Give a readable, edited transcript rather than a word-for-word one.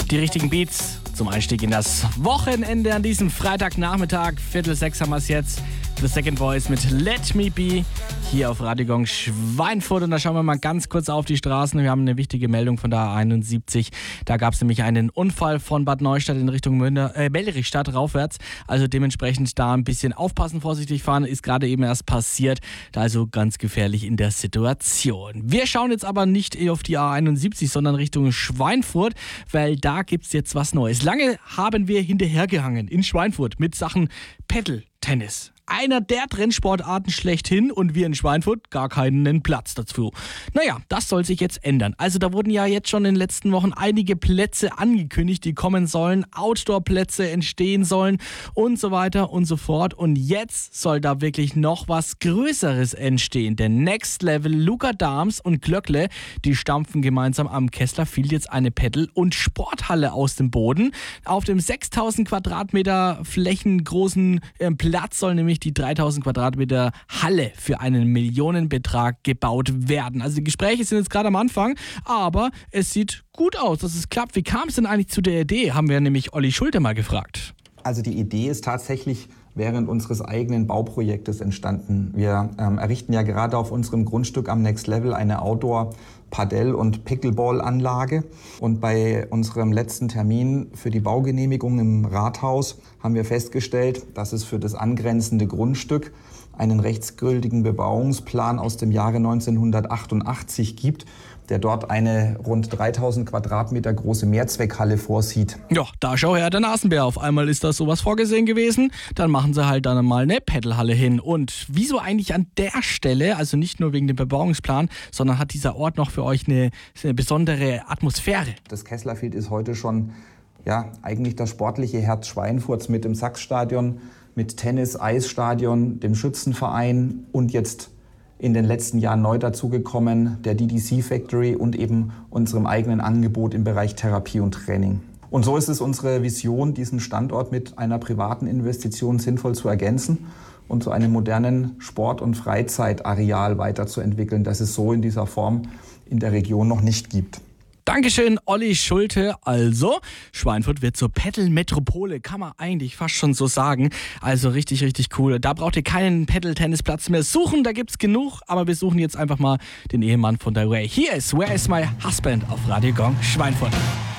Die richtigen Beats zum Einstieg in das Wochenende an diesem Freitagnachmittag. 5:45 haben wir es jetzt. The Second Voice mit Let Me Be hier auf Radio Gong Schweinfurt. Und da schauen wir mal ganz kurz auf die Straßen. Wir haben eine wichtige Meldung von der A71. Da gab es nämlich einen Unfall von Bad Neustadt in Richtung Mellerichstadt raufwärts. Also dementsprechend da ein bisschen aufpassen, vorsichtig fahren. Ist gerade eben erst passiert. Da also ganz gefährlich in der Situation. Wir schauen jetzt aber nicht auf die A71, sondern Richtung Schweinfurt, weil da gibt es jetzt was Neues. Lange haben wir hinterhergehangen in Schweinfurt mit Sachen Paddle-Tennis. Einer der Trendsportarten schlechthin und wir in Schweinfurt gar keinen Platz dazu. Naja, das soll sich jetzt ändern. Also da wurden ja jetzt schon in den letzten Wochen einige Plätze angekündigt, die kommen sollen, Outdoor-Plätze entstehen sollen und so weiter und so fort. Und jetzt soll da wirklich noch was Größeres entstehen. Denn Next Level, Luca Dahms und Glöckle, die stampfen gemeinsam am Kessler Field jetzt eine Paddle- und Sporthalle aus dem Boden. Auf dem 6000 Quadratmeter flächengroßen Platz soll nämlich die 3000 Quadratmeter Halle für einen Millionenbetrag gebaut werden. Also die Gespräche sind jetzt gerade am Anfang, aber es sieht gut aus, dass es klappt. Wie kam es denn eigentlich zu der Idee? Haben wir nämlich Olli Schulte mal gefragt. Also die Idee ist tatsächlich während unseres eigenen Bauprojektes entstanden. Wir errichten ja gerade auf unserem Grundstück am Next Level eine Outdoor-Padel- und Pickleball-Anlage. Und bei unserem letzten Termin für die Baugenehmigung im Rathaus haben wir festgestellt, dass es für das angrenzende Grundstück einen rechtsgültigen Bebauungsplan aus dem Jahre 1988 gibt, der dort eine rund 3000 Quadratmeter große Mehrzweckhalle vorsieht. Ja, da schau her, der Nasenbär. Auf einmal ist da sowas vorgesehen gewesen. Dann machen sie halt dann mal eine Paddlehalle hin. Und wieso eigentlich an der Stelle, also nicht nur wegen dem Bebauungsplan, sondern hat dieser Ort noch für euch eine besondere Atmosphäre? Das Kesslerfield ist heute schon eigentlich das sportliche Herz Schweinfurts mit dem Sachsstadion, mit Tennis, Eisstadion, dem Schützenverein und jetzt in den letzten Jahren neu dazugekommen, der DDC Factory und eben unserem eigenen Angebot im Bereich Therapie und Training. Und so ist es unsere Vision, diesen Standort mit einer privaten Investition sinnvoll zu ergänzen und zu einem modernen Sport- und Freizeitareal weiterzuentwickeln, das es so in dieser Form in der Region noch nicht gibt. Dankeschön, Olli Schulte. Also, Schweinfurt wird zur Paddle-Metropole, kann man eigentlich fast schon so sagen. Also richtig, richtig cool. Da braucht ihr keinen Paddle-Tennisplatz mehr suchen, da gibt's genug. Aber wir suchen jetzt einfach mal den Ehemann von der Ray. Hier ist Where is my husband auf Radio Gong Schweinfurt.